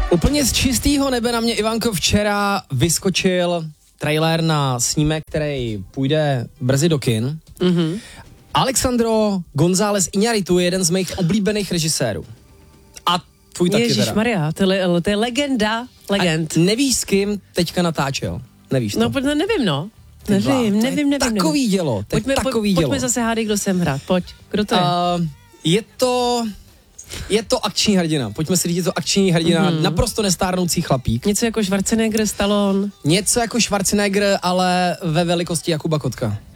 Úplně z čistého nebe na mě, Ivanko, včera vyskočil trailer na snímek, který půjde brzy do kin. Mhm. Alexandro González Iñárritu je jeden z mých oblíbených režisérů. A tvůj taky teda. Ježišmarja, to je legenda. Legend. A nevíš, s kým teďka natáčel? Nevíš to? No, nevím, no. Nevím. Takový dělo. Pojďme zase hádej, kdo jsem hrát. Pojď, kdo to je? Je to akční hrdina. Pojďme si říct, je to akční hrdina, naprosto nestárnoucí chlapík. Něco jako Schwarzenegger, Stallone. Něco jako Schwarzenegger, ale ve velikosti Jakuba Kotka.